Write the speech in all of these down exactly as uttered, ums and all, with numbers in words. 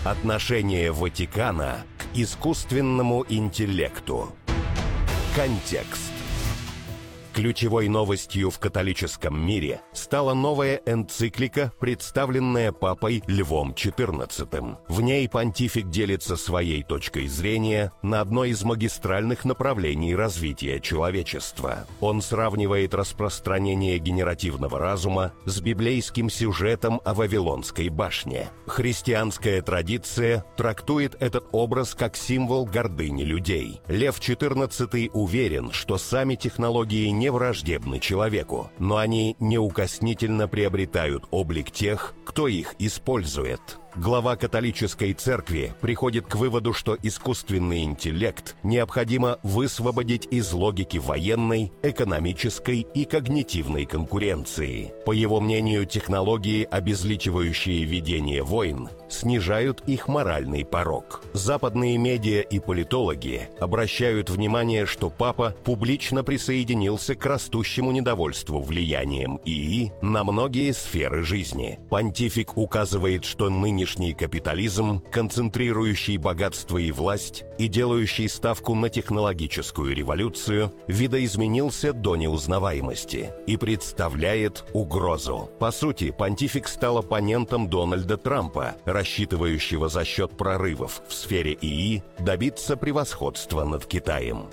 Отношение Ватикана к искусственному интеллекту. Контекст. Ключевой новостью в католическом мире стала новая энциклика, представленная папой Львом четырнадцатым. В ней понтифик делится своей точкой зрения на одно из магистральных направлений развития человечества. Он сравнивает распространение генеративного разума с библейским сюжетом о Вавилонской башне. Христианская традиция трактует этот образ как символ гордыни людей. Лев четырнадцатый уверен, что сами технологии не враждебны человеку, но они неукоснительно приобретают облик тех, кто их использует. Глава католической церкви приходит к выводу, что искусственный интеллект необходимо высвободить из логики военной, экономической и когнитивной конкуренции. По его мнению, технологии, обезличивающие ведение войн, снижают их моральный порог. Западные медиа и политологи обращают внимание, что папа публично присоединился к растущему недовольству влиянием ИИ на многие сферы жизни. Понтифик указывает, что нынешний Нынешний капитализм, концентрирующий богатство и власть и делающий ставку на технологическую революцию, видоизменился до неузнаваемости и представляет угрозу. По сути, понтифик стал оппонентом Дональда Трампа, рассчитывающего за счет прорывов в сфере ИИ добиться превосходства над Китаем.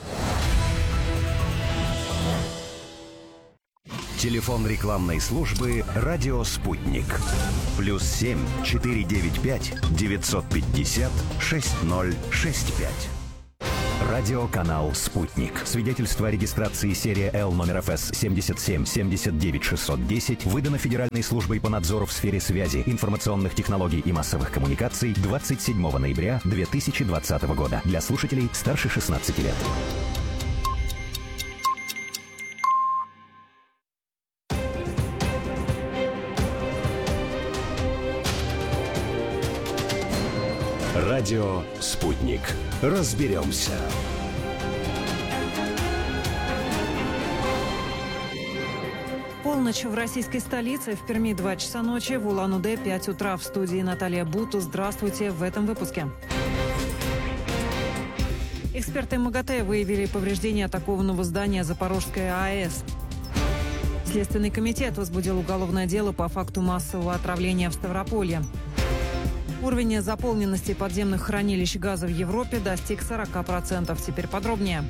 Телефон рекламной службы «Радио Спутник». Плюс семь четыре девять пять девятьсот пятьдесят шесть ноль шесть пять. Радиоканал «Спутник». Свидетельство о регистрации серия Л номер эф эс семьдесят семь семьдесят девять шестьсот десять выдано Федеральной службой по надзору в сфере связи, информационных технологий и массовых коммуникаций двадцать седьмого ноября две тысячи двадцатого года. Для слушателей старше шестнадцати лет. Радио «Спутник». Разберемся. Полночь в российской столице. В Перми два часа ночи, в Улан-Удэ пять утра. В студии Наталья Буту. Здравствуйте в этом выпуске. Эксперты МАГАТЭ выявили повреждения атакованного здания Запорожская АЭС. Следственный комитет возбудил уголовное дело по факту массового отравления в Ставрополье. Уровень заполненности подземных хранилищ газа в Европе достиг сорока процентов. Теперь подробнее.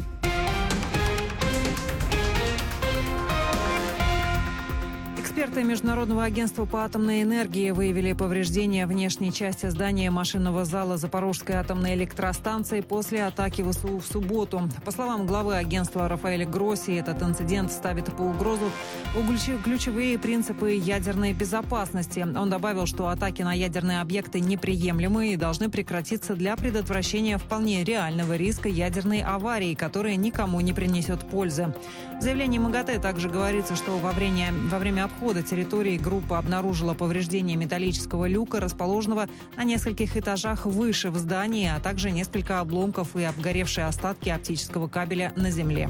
Эксперты Международного агентства по атомной энергии выявили повреждения внешней части здания машинного зала Запорожской атомной электростанции после атаки ВСУ в субботу. По словам главы агентства Рафаэля Гросси, этот инцидент ставит под угрозу ключевые принципы ядерной безопасности. Он добавил, что атаки на ядерные объекты неприемлемы и должны прекратиться для предотвращения вполне реального риска ядерной аварии, которая никому не принесет пользы. В заявлении МАГАТЭ также говорится, что во время, во время обхода территории группа обнаружила повреждение металлического люка, расположенного на нескольких этажах выше в здании, а также несколько обломков и обгоревшие остатки оптического кабеля на земле.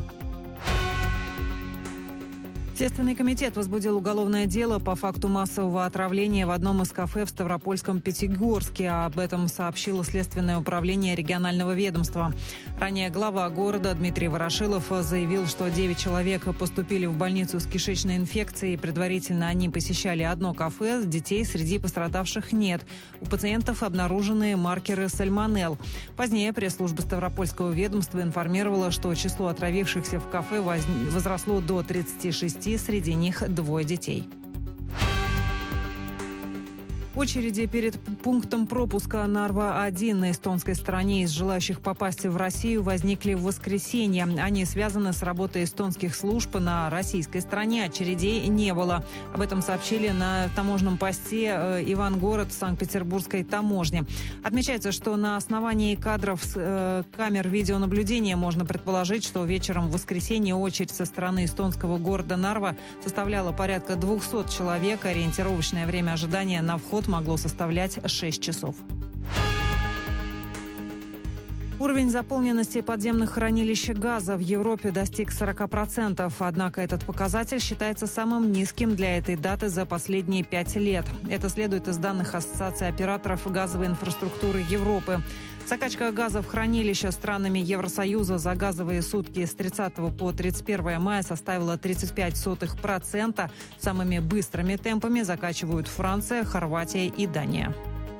Следственный комитет возбудил уголовное дело по факту массового отравления в одном из кафе в Ставропольском Пятигорске. Об этом сообщило Следственное управление регионального ведомства. Ранее глава города Дмитрий Ворошилов заявил, что девять человек поступили в больницу с кишечной инфекцией. Предварительно они посещали одно кафе, детей среди пострадавших нет. У пациентов обнаружены маркеры сальмонелл. Позднее пресс-служба Ставропольского ведомства информировала, что число отравившихся в кафе возросло до тридцати шести. Среди них двое детей. Очереди перед пунктом пропуска Нарва один на эстонской стороне из желающих попасть в Россию возникли в воскресенье. Они связаны с работой эстонских служб на российской стороне. Очередей не было. Об этом сообщили на таможенном посте Ивангород Санкт-Петербургской таможни. Отмечается, что на основании кадров с камер видеонаблюдения можно предположить, что вечером в воскресенье очередь со стороны эстонского города Нарва составляла порядка двухсот человек. Ориентировочное время ожидания на вход могло составлять шесть часов. Уровень заполненности подземных хранилищ газа в Европе достиг сорок процентов. Однако этот показатель считается самым низким для этой даты за последние пять лет. Это следует из данных Ассоциации операторов газовой инфраструктуры Европы. Закачка газа в хранилища странами Евросоюза за газовые сутки с тридцатого по тридцать первое мая составила тридцать пять сотых процента. Самыми быстрыми темпами закачивают Франция, Хорватия и Дания.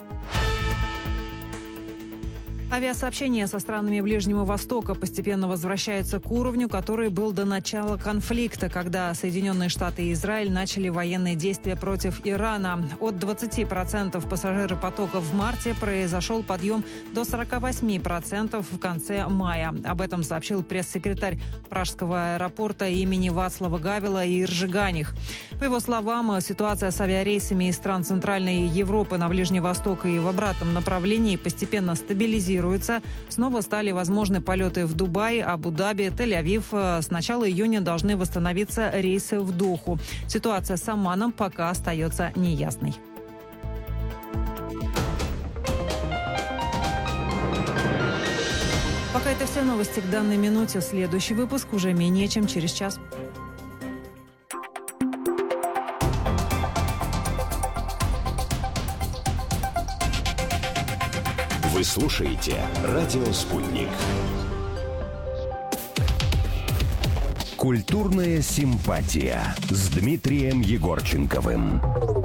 Авиасообщение со странами Ближнего Востока постепенно возвращается к уровню, который был до начала конфликта, когда Соединенные Штаты и Израиль начали военные действия против Ирана. От двадцати процентов пассажиропотока в марте произошел подъем до сорока восьми процентов в конце мая. Об этом сообщил пресс-секретарь Пражского аэропорта имени Вацлава Гавела Иржи Ганих. По его словам, ситуация с авиарейсами из стран Центральной Европы на Ближний Восток и в обратном направлении постепенно стабилизируется. Снова стали возможны полеты в Дубай, Абу-Даби, Тель-Авив. С начала июня должны восстановиться рейсы в Доху. Ситуация с Оманом пока остается неясной. Пока это все новости к данной минуте. Следующий выпуск уже менее чем через час. Вы слушаете «Радио Спутник». Культурная симпатия с Дмитрием Егорченковым.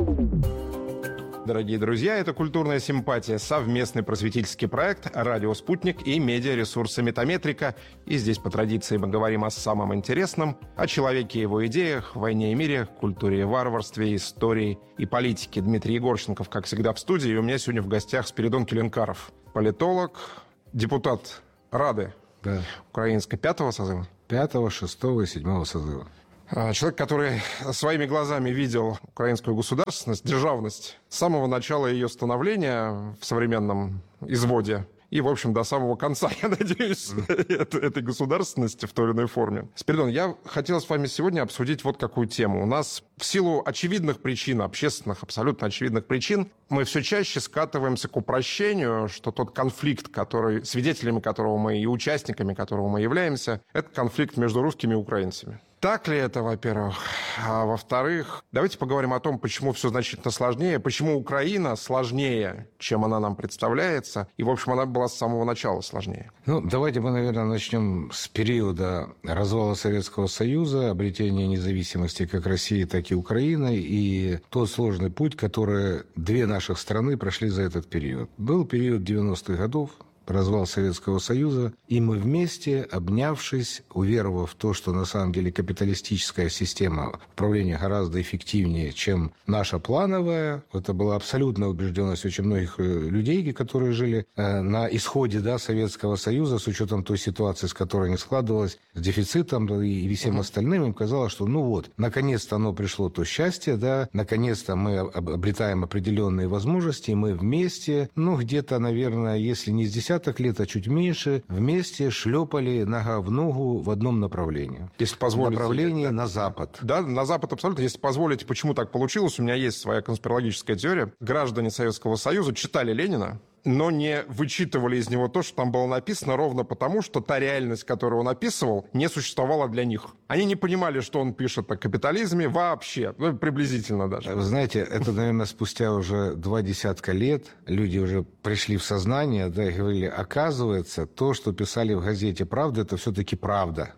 Дорогие друзья, это «Культурная симпатия», совместный просветительский проект «Радио Спутник» и медиаресурсы «Метаметрика». И здесь по традиции мы говорим о самом интересном, о человеке и его идеях, войне и мире, культуре и варварстве, истории и политике. Дмитрий Егорченков, как всегда, в студии. И у меня сегодня в гостях Спиридон Келенкаров, политолог, депутат Рады, да, украинской пятого созыва. Пятого, шестого и седьмого созыва. Человек, который своими глазами видел украинскую государственность, державность с самого начала ее становления в современном изводе и, в общем, до самого конца, я надеюсь, этой государственности в той или иной форме. Спиридон, я хотел с вами сегодня обсудить вот какую тему. У нас в силу очевидных причин, общественных, абсолютно очевидных причин, мы все чаще скатываемся к упрощению, что тот конфликт, который, свидетелями которого мы и участниками которого мы являемся, это конфликт между русскими и украинцами. Так ли это, во-первых? А во-вторых, давайте поговорим о том, почему все значительно сложнее, почему Украина сложнее, чем она нам представляется, и, в общем, она была с самого начала сложнее. Ну, давайте мы, наверное, начнем с периода развала Советского Союза, обретения независимости как России, так и Украины, и тот сложный путь, который две наших страны прошли за этот период. Был период девяностых годов, развал Советского Союза, и мы вместе, обнявшись, уверовав в то, что на самом деле капиталистическая система управления гораздо эффективнее, чем наша плановая, это была абсолютная убежденность очень многих людей, которые жили э, на исходе, да, Советского Союза, с учетом той ситуации, с которой не складывалось, с дефицитом, да, и, и всем остальным, им казалось, что ну вот, наконец-то оно пришло, то счастье, да, наконец-то мы обретаем определенные возможности, и мы вместе, ну где-то, наверное, если не с десятых лет, а чуть меньше, вместе шлепали нога в ногу в одном направлении. Если позволите. Направление на Запад. Да, на Запад абсолютно. Если позволите, почему так получилось, у меня есть своя конспирологическая теория. Граждане Советского Союза читали Ленина, но не вычитывали из него то, что там было написано, ровно потому, что та реальность, которую он описывал, не существовала для них. Они не понимали, что он пишет о капитализме вообще, ну, приблизительно даже. Вы знаете, это, наверное, спустя уже два десятка лет люди уже пришли в сознание, да, и говорили, оказывается, то, что писали в газете «Правда», это все-таки правда.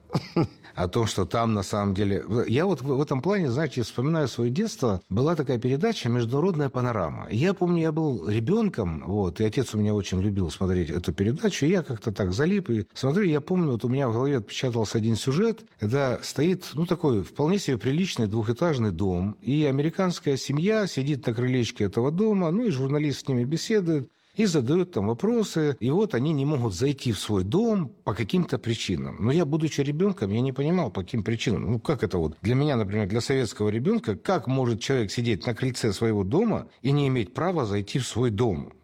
О том, что там на самом деле... Я вот в этом плане, знаете, вспоминаю свое детство. Была такая передача «Международная панорама». Я помню, я был ребенком, вот, и отец у меня очень любил смотреть эту передачу, и я как-то так залип, и смотрю, я помню, вот у меня в голове отпечатался один сюжет, когда стоит, ну, такой вполне себе приличный двухэтажный дом, и американская семья сидит на крылечке этого дома, ну, и журналист с ними беседует, и задают там вопросы, и вот они не могут зайти в свой дом по каким-то причинам. Но я, будучи ребенком, я не понимал, по каким причинам. Ну, как это вот? Для меня, например, для советского ребенка, как может человек сидеть на крыльце своего дома и не иметь права зайти в свой дом?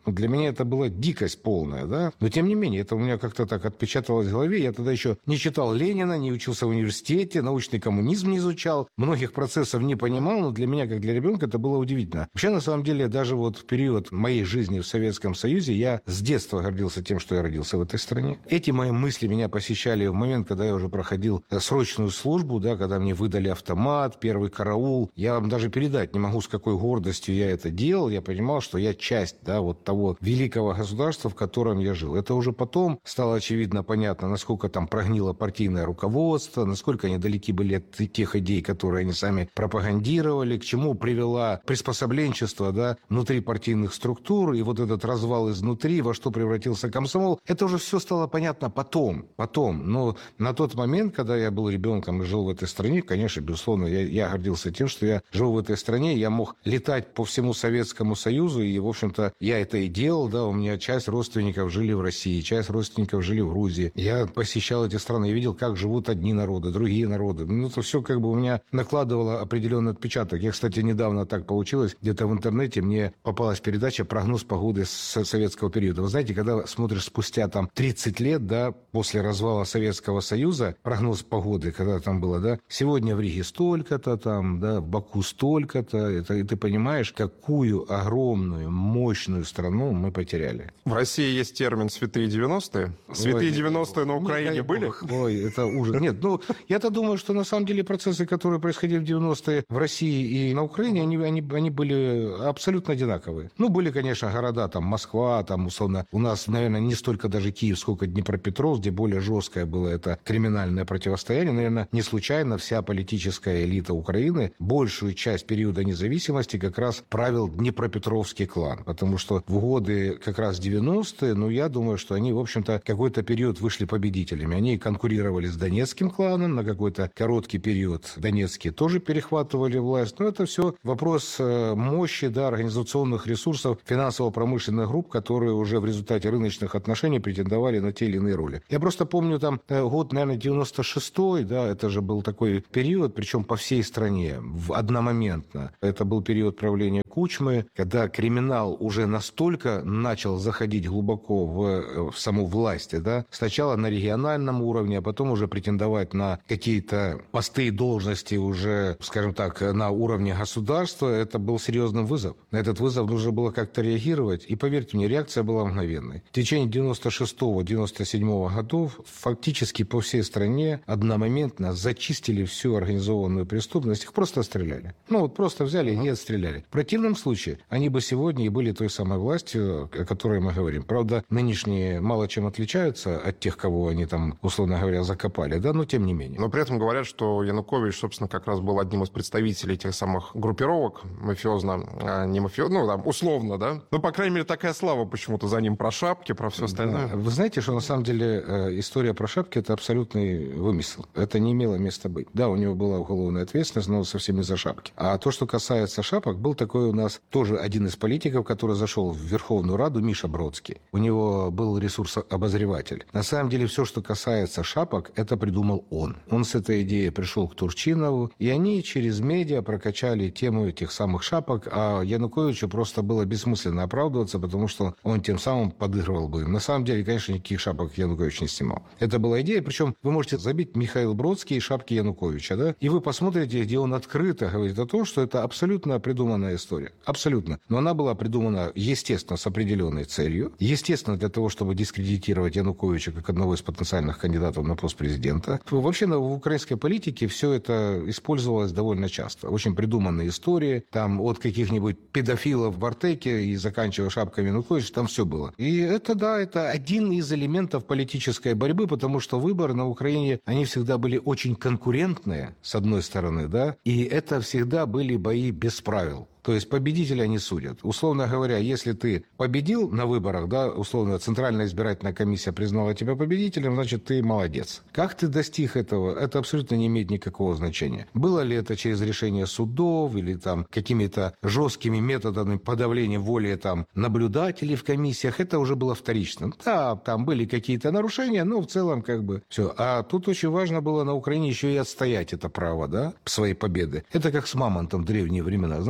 Для меня это была дикость полная, да. Но, тем не менее, это у меня как-то так отпечаталось в голове. Я тогда еще не читал Ленина, не учился в университете, научный коммунизм не изучал, многих процессов не понимал, но для меня, как для ребенка, это было удивительно. Вообще, на самом деле, даже вот в период моей жизни в Советском Союзе я с детства гордился тем, что я родился в этой стране. Эти мои мысли меня посещали в момент, когда я уже проходил срочную службу, да, когда мне выдали автомат, первый караул. Я вам даже передать не могу, с какой гордостью я это делал. Я понимал, что я часть, да, вот того великого государства, в котором я жил. Это уже потом стало очевидно, понятно, насколько там прогнило партийное руководство, насколько они далеки были от тех идей, которые они сами пропагандировали, к чему привела приспособленчество, да, внутри партийных структур, и вот этот развал изнутри, во что превратился комсомол. Это уже все стало понятно потом, потом. Но на тот момент, когда я был ребенком и жил в этой стране, конечно, безусловно, я, я гордился тем, что я жил в этой стране, я мог летать по всему Советскому Союзу, и, в общем-то, я это и делал, да, у меня часть родственников жили в России, часть родственников жили в Грузии. Я посещал эти страны, я видел, как живут одни народы, другие народы. Ну, это все как бы у меня накладывало определенный отпечаток. Я, кстати, недавно так получилось, где-то в интернете мне попалась передача «Прогноз погоды с советского периода». Вы знаете, когда смотришь спустя там тридцать лет, да, после развала Советского Союза, прогноз погоды, когда там было, да, сегодня в Риге столько-то там, да, в Баку столько-то, это, и ты понимаешь, какую огромную, мощную страну мы потеряли. В России есть термин «святые девяностые». Святые девяностые на Украине были? Ой, это ужас. Нет, ну, я-то думаю, что на самом деле процессы, которые происходили в девяностые в России и на Украине, они, они, они были абсолютно одинаковые. Ну, были, конечно, города, там, Москва, там, условно, у нас, наверное, не столько даже Киев, сколько Днепропетровск, где более жесткое было это криминальное противостояние. Наверное, не случайно вся политическая элита Украины большую часть периода независимости как раз правил Днепропетровский клан. Потому что в годы как раз девяностые, ну, я думаю, что они, в общем-то, какой-то период вышли победителями. Они конкурировали с Донецким кланом на какой-то короткий период. Донецкие тоже перехватывали власть. Но это все вопрос мощи, да, организационных ресурсов, финансово-промышленных групп, которые уже в результате рыночных отношений претендовали на те или иные роли. Я просто помню там год, наверное, девяносто шестой, да, это же был такой период, причем по всей стране, одномоментно. Это был период правления Кучмы, когда криминал уже настолько начал заходить глубоко в, в саму власть, да, сначала на региональном уровне, а потом уже претендовать на какие-то посты и должности уже, скажем так, на уровне государства, это был серьезным вызов. На этот вызов нужно было как-то реагировать, и, поверьте мне, реакция была мгновенной. В течение девяносто шестого — девяносто седьмого годов фактически по всей стране одномоментно зачистили всю организованную преступность, их просто стреляли. Ну, вот просто взяли и отстреляли. В противном случае они бы сегодня и были той самой властью, о которой мы говорим. Правда, нынешние мало чем отличаются от тех, кого они там, условно говоря, закопали, да, но тем не менее. Но при этом говорят, что Янукович, собственно, как раз был одним из представителей тех самых группировок мафиозно, а не мафиозно, ну, там, условно, да? Ну, по крайней мере, такая слава почему-то за ним, про шапки, про все остальное. Да. Вы знаете, что на самом деле история про шапки — это абсолютный вымысел. Это не имело места быть. Да, у него была уголовная ответственность, но совсем не за шапки. А то, что касается шапок, был такой у нас тоже один из политиков, который зашел в Верховную Раду, Миша Бродский. У него был ресурсообозреватель. На самом деле, все, что касается шапок, это придумал он. Он с этой идеей пришел к Турчинову, и они через медиа прокачали тему этих самых шапок, а Януковичу просто было бессмысленно оправдываться, потому что он тем самым подыгрывал бы им. На самом деле, конечно, никаких шапок Янукович не снимал. Это была идея, причем вы можете забить Михаил Бродский и шапки Януковича, да, и вы посмотрите, где он открыто говорит о том, что это абсолютно придуманная история. Абсолютно. Но она была придумана, естественно, с определенной целью. Естественно, для того, чтобы дискредитировать Януковича как одного из потенциальных кандидатов на пост президента. Вообще, в украинской политике все это использовалось довольно часто. Очень придуманные истории. Там от каких-нибудь педофилов в Артеке и заканчивая шапками Януковича, там все было. И это, да, это один из элементов политической борьбы, потому что выборы на Украине, они всегда были очень конкурентные, с одной стороны, да, и это всегда были бои без правил. То есть победителя не судят. Условно говоря, если ты победил на выборах, да, условно, Центральная избирательная комиссия признала тебя победителем, значит, ты молодец. Как ты достиг этого, это абсолютно не имеет никакого значения. Было ли это через решение судов или там какими-то жесткими методами подавления воли там наблюдателей в комиссиях, это уже было вторично. Да, там были какие-то нарушения, но в целом как бы все. А тут очень важно было на Украине еще и отстоять это право, да, своей победы. Это как с Мамонтом в древние времена. Знаете, вот ты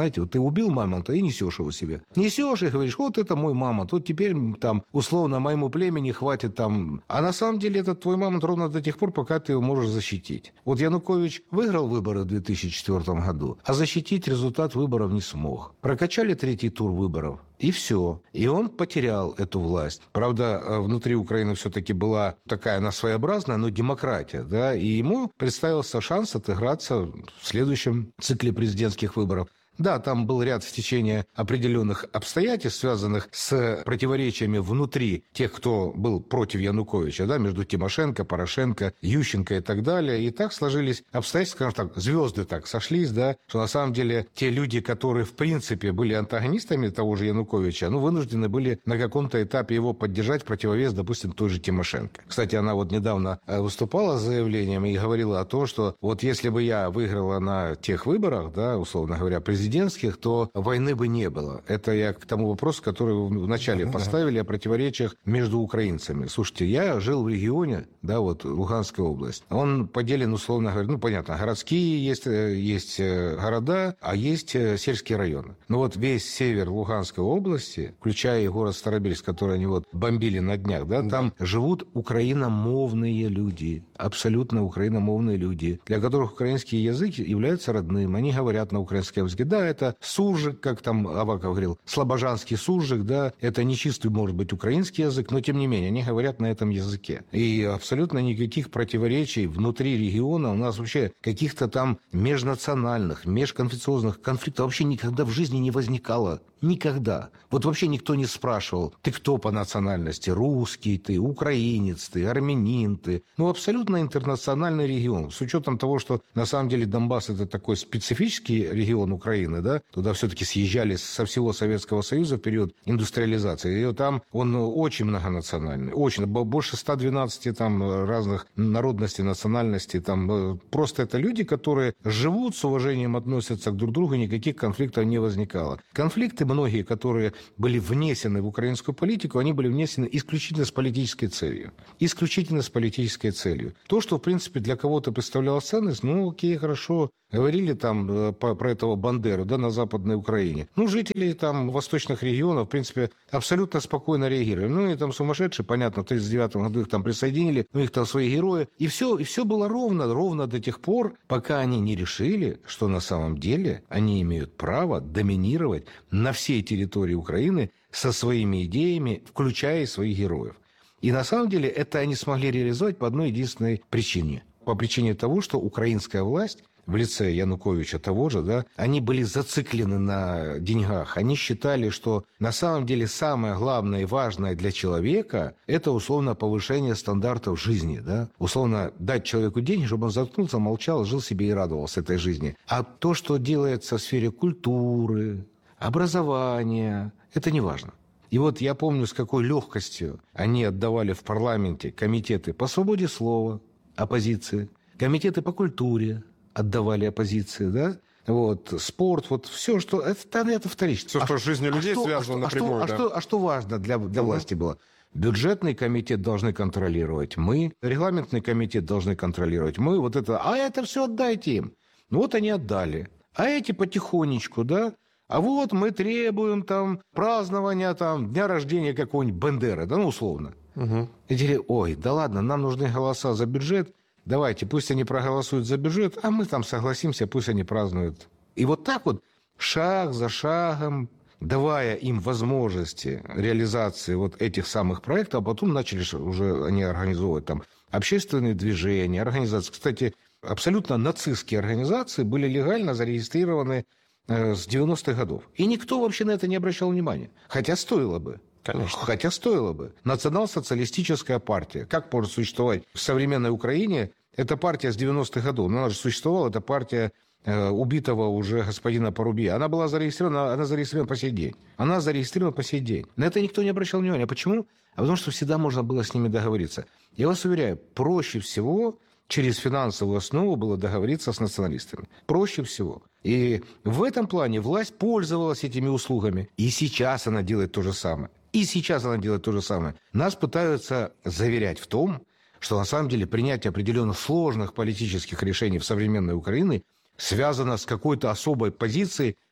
убил мамонта и несешь его себе. Несешь и говоришь, вот это мой мамонт, вот теперь там условно моему племени хватит там. А на самом деле это твой мамонт ровно до тех пор, пока ты его можешь защитить. Вот Янукович выиграл выборы в две тысячи четвёртом году, а защитить результат выборов не смог. Прокачали третий тур выборов. И все. И он потерял эту власть. Правда, внутри Украины все-таки была такая, она своеобразная, но демократия. Да? И ему представился шанс отыграться в следующем цикле президентских выборов. Да, там был ряд стечения определенных обстоятельств, связанных с противоречиями внутри тех, кто был против Януковича, да, между Тимошенко, Порошенко, Ющенко и так далее. И так сложились обстоятельства, скажем так, звезды так сошлись, да, что на самом деле те люди, которые в принципе были антагонистами того же Януковича, ну, вынуждены были на каком-то этапе его поддержать в противовес, допустим, той же Тимошенко. Кстати, она вот недавно выступала с заявлением и говорила о том, что вот если бы я выиграла на тех выборах, да, условно говоря, президент президентских, то войны бы не было. Это я к тому вопросу, который вы вначале mm-hmm. поставили, о противоречиях между украинцами. Слушайте, я жил в регионе, да, вот Луганская область. Он поделен, условно говоря, ну, понятно, городские есть, есть города, а есть сельские районы. Но вот весь север Луганской области, включая и город Старобельск, который они вот бомбили на днях, да, mm-hmm. там живут украиномовные люди, абсолютно украиномовные люди, для которых украинский язык является родным. Они говорят на украинском языке. Да, это суржик, как там Аваков говорил, слобожанский суржик, да, это не чистый, может быть, украинский язык, но тем не менее, они говорят на этом языке. И абсолютно никаких противоречий внутри региона у нас вообще каких-то там межнациональных, межконфессионных конфликтов вообще никогда в жизни не возникало. Никогда. Вот вообще никто не спрашивал, ты кто по национальности, русский ты, украинец ты, армянин ты. Ну, абсолютно интернациональный регион. С учетом того, что на самом деле Донбасс это такой специфический регион Украины, да, туда все-таки съезжали со всего Советского Союза в период индустриализации. И там он очень многонациональный, очень, больше ста двенадцати там разных народностей, национальностей. Там просто это люди, которые живут, с уважением относятся друг к другу, никаких конфликтов не возникало. Конфликты многие, которые были внесены в украинскую политику, они были внесены исключительно с политической целью. Исключительно с политической целью. То, что, в принципе, для кого-то представляло ценность, ну, окей, хорошо. Говорили там э, по, про этого Бандеру, да, на Западной Украине. Ну, жители там восточных регионов, в принципе, абсолютно спокойно реагировали. Ну, и там сумасшедшие, понятно, в тридцать девятом году их там присоединили, у них там свои герои. И все, и все было ровно, ровно до тех пор, пока они не решили, что на самом деле они имеют право доминировать на всей территории Украины со своими идеями, включая и своих героев. И на самом деле это они смогли реализовать по одной единственной причине. По причине того, что украинская власть в лице Януковича того же, да, они были зациклены на деньгах. Они считали, что на самом деле самое главное и важное для человека – это условно повышение стандартов жизни. Да? Условно дать человеку деньги, чтобы он заткнулся, молчал, жил себе и радовался этой жизни. А то, что делается в сфере культуры, образования, это не важно. И вот я помню, с какой легкостью они отдавали в парламенте комитеты по свободе слова, оппозиции, комитеты по культуре, отдавали оппозиции, да, вот, спорт, вот все, что, это, это вторично. Все, а что с жизнью людей а связано а что, напрямую, а, да. что, а что важно для, для угу. власти было? Бюджетный комитет должны контролировать мы, регламентный комитет должны контролировать мы, вот это, а это все отдайте им. Ну вот они отдали. А эти потихонечку, да, а вот мы требуем там празднования там дня рождения какого-нибудь Бандеры, да, ну условно. Угу. И теперь, ой, да ладно, нам нужны голоса за бюджет, давайте, пусть они проголосуют за бюджет, а мы там согласимся, пусть они празднуют. И вот так вот, шаг за шагом, давая им возможности реализации вот этих самых проектов, а потом начали уже они организовывать там общественные движения, организации. Кстати, абсолютно нацистские организации были легально зарегистрированы э, с девяностых годов. И никто вообще на это не обращал внимания. Хотя стоило бы. Конечно. Хотя стоило бы. Национал-социалистическая партия. Как может существовать в современной Украине? Это партия с девяностых годов. Но она же существовала, это партия э, убитого уже господина Порубье. Она была зарегистрирована, она зарегистрирована по сей день. Она зарегистрирована по сей день. На это никто не обращал внимания. Почему? А потому что всегда можно было с ними договориться. Я вас уверяю, проще всего через финансовую основу было договориться с националистами. Проще всего. И в этом плане власть пользовалась этими услугами. И сейчас она делает то же самое. И сейчас она делает то же самое. Нас пытаются заверять в том, что на самом деле принятие определенных сложных политических решений в современной Украине связано с какой-то особой позицией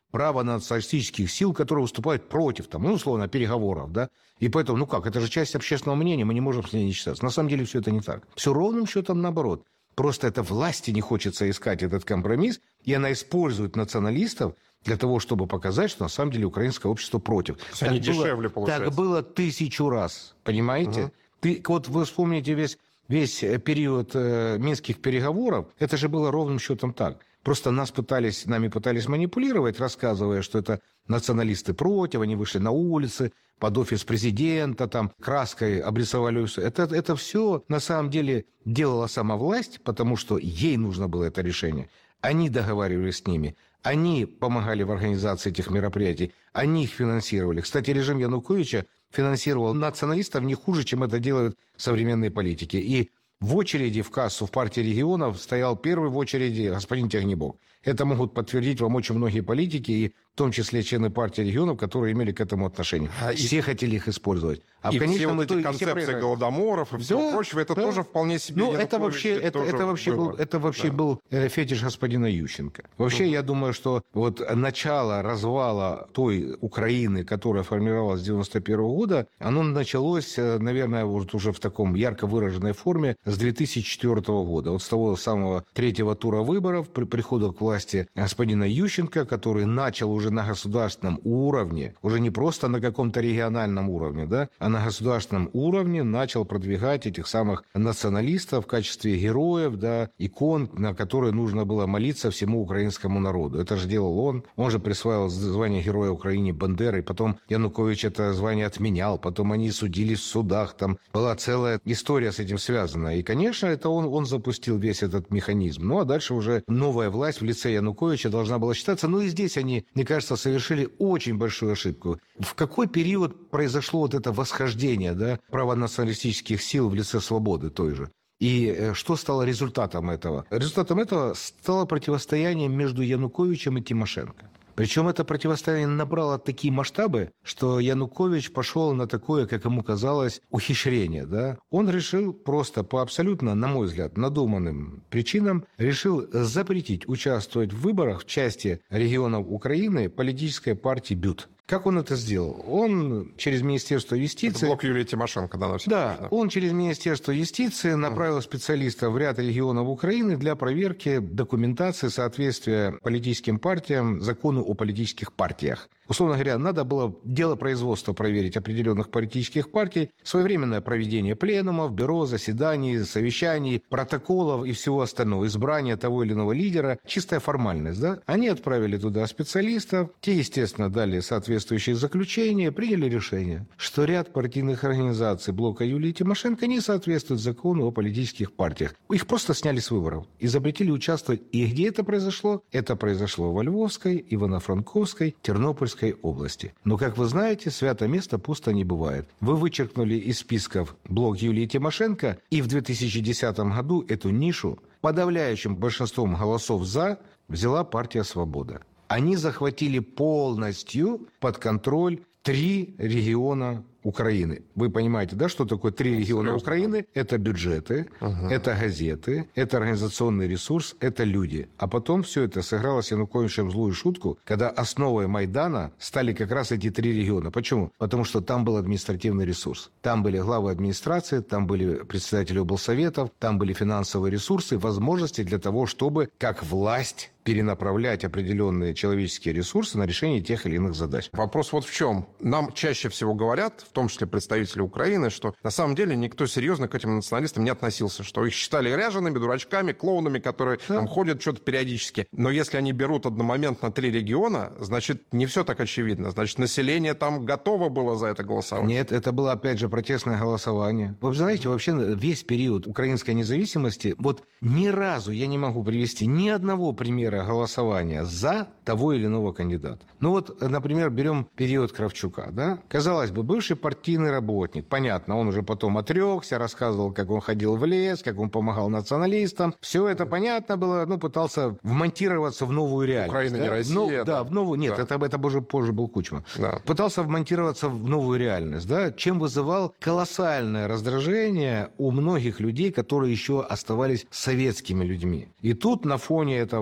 право националистических сил, которые выступают против, там, ну, условно, переговоров, да, и поэтому, ну как, это же часть общественного мнения, мы не можем с ней не считаться. На самом деле все это не так. Все ровным счетом наоборот. Просто это власти не хочется искать этот компромисс, и она использует националистов для того, чтобы показать, что на самом деле украинское общество против. Так они было, дешевле получается. Так было тысячу раз, понимаете? Угу. Ты, вот вы вспомните весь, весь период э, минских переговоров, это же было ровным счетом так. Просто нас пытались, нами пытались манипулировать, рассказывая, что это националисты против, они вышли на улицы, под офис президента, там, краской обрисовали все. Это, это все на самом деле делала сама власть, потому что ей нужно было это решение. Они договаривались с ними, они помогали в организации этих мероприятий, они их финансировали. Кстати, режим Януковича финансировал националистов не хуже, чем это делают современные политики. И в очереди в кассу в партии регионов стоял первый в очереди господин Тягнебок. Это могут подтвердить вам очень многие политики, и в том числе члены партии регионов, которые имели к этому отношение. А все и... хотели их использовать. А и в конечном все вот эти концепции голодоморов и всего да, прочего, это да. тоже вполне себе... Ну, это вообще, это, это вообще, был, это вообще да. был фетиш господина Ющенко. Вообще, mm. я думаю, что вот начало развала той Украины, которая формировалась с девяносто первого года, оно началось, наверное, вот уже в таком ярко выраженной форме с две тысячи четвёртого года. Вот с того самого третьего тура выборов, при прихода к власти господина Ющенко, который начал уже на государственном уровне, уже не просто на каком-то региональном уровне, да, а на государственном уровне начал продвигать этих самых националистов в качестве героев, да, икон, на которые нужно было молиться всему украинскому народу. Это же делал он. Он же присваивал звание Героя Украины Бандеры, потом Янукович это звание отменял, потом они судились в судах, там была целая история с этим связана. И, конечно, это он, он запустил весь этот механизм. Ну, а дальше уже новая власть в лице Януковича должна была считаться. Ну, и здесь они, мне кажется, совершили очень большую ошибку. В какой период произошло вот это восхождение, да, правонационалистических сил в лице свободы той же? И что стало результатом этого? Результатом этого стало противостояние между Януковичем и Тимошенко. Причем это противостояние набрало такие масштабы, что Янукович пошел на такое, как ему казалось, ухищрение. Да? Он решил просто по абсолютно, на мой взгляд, надуманным причинам, решил запретить участвовать в выборах в части регионов Украины политической партии БЮТ. Как он это сделал? Он через Министерство юстиции... Это блок Юлии Тимошенко, да? Да, да, он через Министерство юстиции направил специалистов в ряд регионов Украины для проверки документации соответствия политическим партиям закону о политических партиях. Условно говоря, надо было дело производства проверить определенных политических партий, своевременное проведение пленумов, бюро, заседаний, совещаний, протоколов и всего остального, избрание того или иного лидера. Чистая формальность, да? Они отправили туда специалистов, те, естественно, дали соответствующие заключения, приняли решение, что ряд партийных организаций блока Юлии Тимошенко не соответствует закону о политических партиях. Их просто сняли с выборов и запретили участвовать. И где это произошло? Это произошло во Львовской, Ивано-Франковской, Тернопольской области. Но, как вы знаете, свято место пусто не бывает. Вы вычеркнули из списков блок Юлии Тимошенко, и в две тысячи десятом году эту нишу подавляющим большинством голосов «за» взяла партия «Свобода». Они захватили полностью под контроль три региона Украины. Вы понимаете, да, что такое три региона Серьезно? Украины? Это бюджеты, угу. это газеты, это организационный ресурс, это люди. А потом все это сыграло с Януковичем злую шутку, когда основой Майдана стали как раз эти три региона. Почему? Потому что там был административный ресурс. Там были главы администрации, там были председатели облсоветов, там были финансовые ресурсы, возможности для того, чтобы как власть перенаправлять определенные человеческие ресурсы на решение тех или иных задач. Вопрос вот в чем. Нам чаще всего говорят, в том числе представители Украины, что на самом деле никто серьезно к этим националистам не относился, что их считали ряжеными, дурачками, клоунами, которые да. там ходят что-то периодически. Но если они берут одномоментно три региона, значит, не все так очевидно. Значит, население там готово было за это голосовать. Нет, это было, опять же, протестное голосование. Вы знаете, вообще весь период украинской независимости, вот ни разу я не могу привести ни одного примера голосования за того или иного кандидата. Ну вот, например, берем период Кравчука, да? Казалось бы, бывший партийный работник, понятно, он уже потом отрекся, рассказывал, как он ходил в лес, как он помогал националистам. Все это понятно было, ну, пытался вмонтироваться в новую реальность. Украина да? не Россия. Ну, да. да, в новую, нет, да. это, это позже, позже был Кучма. Да. Пытался вмонтироваться в новую реальность, да? Чем вызывал колоссальное раздражение у многих людей, которые еще оставались советскими людьми. И тут на фоне этого Кравчука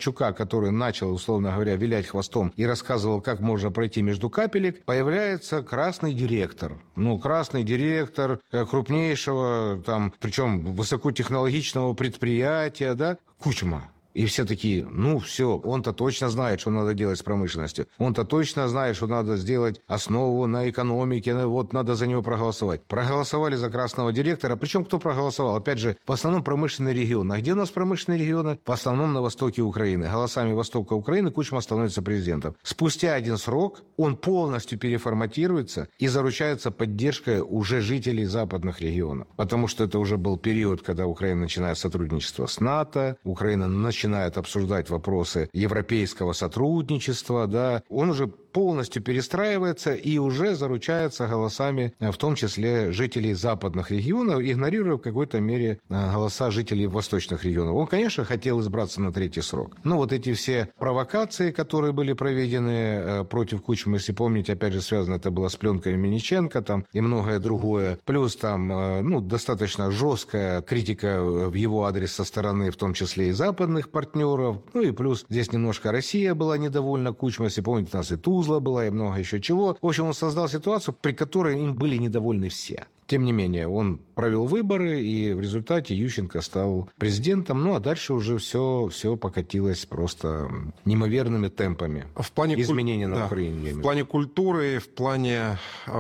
Марчука, который начал, условно говоря, вилять хвостом и рассказывал, как можно пройти между капелек, появляется красный директор. Ну, красный директор крупнейшего, там, причем высокотехнологичного предприятия, да, Кучма. И все такие, ну все, он-то точно знает, что надо делать с промышленностью. Он-то точно знает, что надо сделать основу на экономике, вот надо за него проголосовать. Проголосовали за красного директора. Причем кто проголосовал? Опять же, в основном промышленные регионы. А где у нас промышленные регионы? В основном на востоке Украины. Голосами востока Украины Кучма становится президентом. Спустя один срок он полностью переформатируется и заручается поддержкой уже жителей западных регионов. Потому что это уже был период, когда Украина начинает сотрудничество с НАТО, Украина начинает начинает обсуждать вопросы европейского сотрудничества, да, он уже полностью перестраивается и уже заручается голосами, в том числе жителей западных регионов, игнорируя в какой-то мере голоса жителей восточных регионов. Он, конечно, хотел избраться на третий срок. Но вот эти все провокации, которые были проведены против Кучмы, если помните, опять же, связано это было с пленкой Мельниченко там, и многое другое. Плюс там, ну, достаточно жесткая критика в его адрес со стороны, в том числе и западных партнеров. Ну и плюс здесь немножко Россия была недовольна Кучмой, если помните, у нас и Тузла была, и много еще чего. В общем, он создал ситуацию, при которой им были недовольны все. Тем не менее, он провел выборы, и в результате Ющенко стал президентом. Ну, а дальше уже все, все покатилось просто неимоверными темпами. В плане изменения куль... на да. Украине. В плане культуры, в плане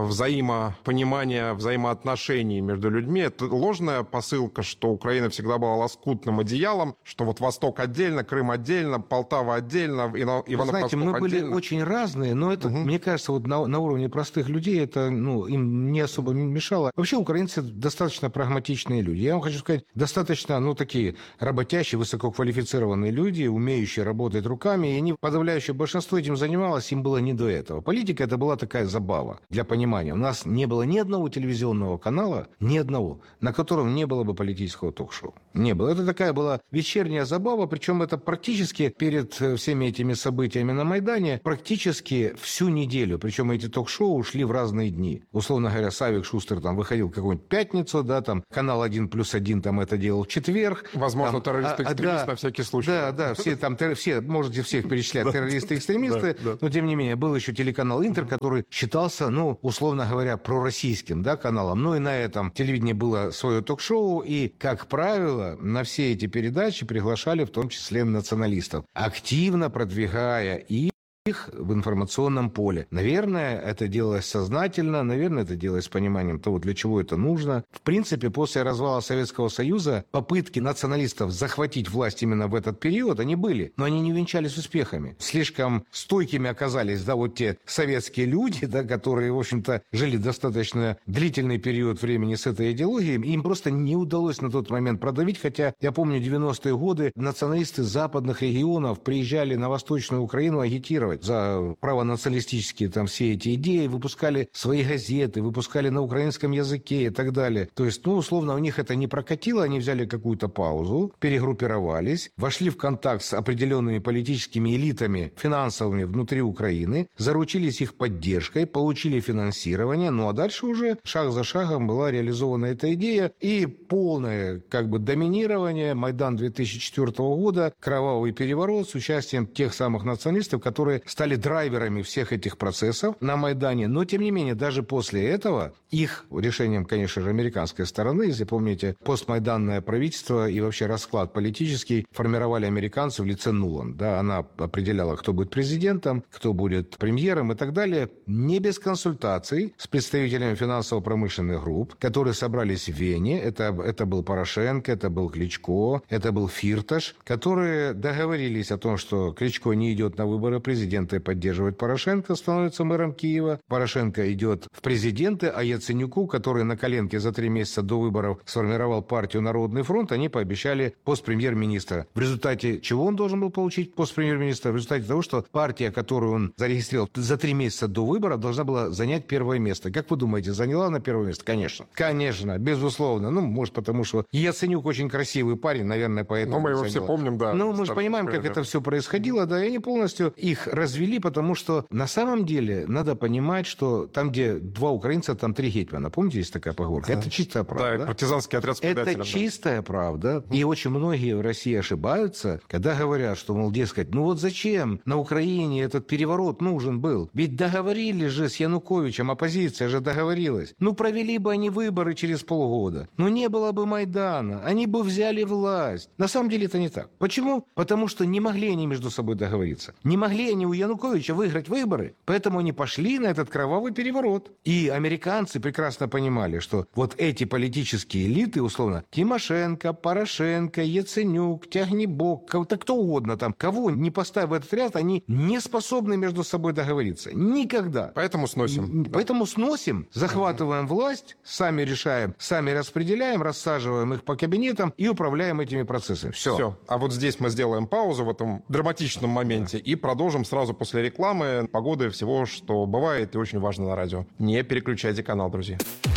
взаимопонимания, взаимоотношений между людьми. Это ложная посылка, что Украина всегда была лоскутным одеялом, что вот Восток отдельно, Крым отдельно, Полтава отдельно, Ивано-Франковск знаете, мы были отдельно. очень разные, но это, угу. мне кажется, вот на, на уровне простых людей это, ну, им не особо мешало. Вообще украинцы достаточно прагматичные люди. Я вам хочу сказать, достаточно, ну, такие работящие, высококвалифицированные люди, умеющие работать руками, и они, подавляющее большинство этим занималось, им было не до этого. Политика — это была такая забава, для понимания. У нас не было ни одного телевизионного канала, ни одного, на котором не было бы политического ток-шоу. Не было. Это такая была вечерняя забава, причем это практически перед всеми этими событиями на Майдане, практически всю неделю. Причем эти ток-шоу ушли в разные дни. Условно говоря, Савик Шустер там выходил в какую-нибудь пятницу, да, там канал один плюс один там это делал в четверг. Возможно, террористы-экстремисты, а, да, на всякий случай. Да, да, все там, все, можете всех перечислять, террористы-экстремисты, но тем не менее, был еще телеканал Интер, который считался, ну, условно говоря, пророссийским, да, каналом. Ну и на этом телевидении было свое ток-шоу, и, как правило, на все эти передачи приглашали в том числе националистов, активно продвигая и их в информационном поле. Наверное, это делалось сознательно, наверное, это делалось с пониманием того, для чего это нужно. В принципе, после развала Советского Союза попытки националистов захватить власть именно в этот период, они были, но они не увенчались успехами. Слишком стойкими оказались, да, вот те советские люди, да, которые, в общем-то, жили достаточно длительный период времени с этой идеологией, им просто не удалось на тот момент продавить, хотя, я помню, девяностые годы националисты западных регионов приезжали на Восточную Украину агитировать за правонационалистические там все эти идеи, выпускали свои газеты, выпускали на украинском языке и так далее. То есть, ну, условно, у них это не прокатило, они взяли какую-то паузу, перегруппировались, вошли в контакт с определенными политическими элитами финансовыми внутри Украины, заручились их поддержкой, получили финансирование, ну, а дальше уже шаг за шагом была реализована эта идея, и полное, как бы, доминирование, Майдан две тысячи четвёртого года, кровавый переворот с участием тех самых националистов, которые стали драйверами всех этих процессов на Майдане. Но, тем не менее, даже после этого их решением, конечно же, американской стороны, если помните, постмайданное правительство и вообще расклад политический формировали американцы в лице Нуланд. Да, она определяла, кто будет президентом, кто будет премьером и так далее. Не без консультаций с представителями финансово-промышленных групп, которые собрались в Вене. Это, это был Порошенко, это был Кличко, это был Фирташ, которые договорились о том, что Кличко не идет на выборы президента и поддерживает Порошенко, становится мэром Киева. Порошенко идет в президенты, а Яценюку, который на коленке за три месяца до выборов сформировал партию «Народный фронт», они пообещали пост премьер-министра. В результате чего он должен был получить пост премьер-министра? В результате того, что партия, которую он зарегистрировал за три месяца до выборов, должна была занять первое место. Как вы думаете, заняла она первое место? Конечно. Конечно, безусловно. Ну, может, потому что Яценюк очень красивый парень, наверное, поэтому... Но мы его заняла. все помним, да. Ну, мы же понимаем, как это все происходило, да, и они полностью их развели, потому что на самом деле надо понимать, что там, где два украинца, там три гетмана. Помните, есть такая поговорка? Это чистая правда. Да, партизанский отряд с предателем. Это чистая правда. И очень многие в России ошибаются, когда говорят, что, мол, дескать, ну вот зачем на Украине этот переворот нужен был? Ведь договорились же с Януковичем, оппозиция же договорилась. Ну, провели бы они выборы через полгода. Ну, не было бы Майдана. Они бы взяли власть. На самом деле это не так. Почему? Потому что не могли они между собой договориться. Не могли они у Януковича выиграть выборы. Поэтому они пошли на этот кровавый переворот. И американцы прекрасно понимали, что вот эти политические элиты, условно, Тимошенко, Порошенко, Яценюк, Тягнебок, кого-то кто угодно там, кого не поставив в этот ряд, они не способны между собой договориться. Никогда. Поэтому сносим. Поэтому сносим, захватываем власть, сами решаем, сами распределяем, рассаживаем их по кабинетам и управляем этими процессами. Все. Все. А вот здесь мы сделаем паузу в этом драматичном моменте и продолжим сразу после рекламы, погоды, всего, что бывает и очень важно на радио. Не переключайте канал, друзья.